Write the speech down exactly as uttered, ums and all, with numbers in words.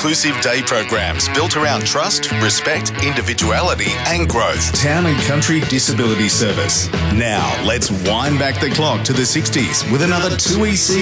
inclusive day programs built around trust, respect, individuality and growth. Town and Country Disability Service. Now, let's wind back the clock to the sixties with another two E C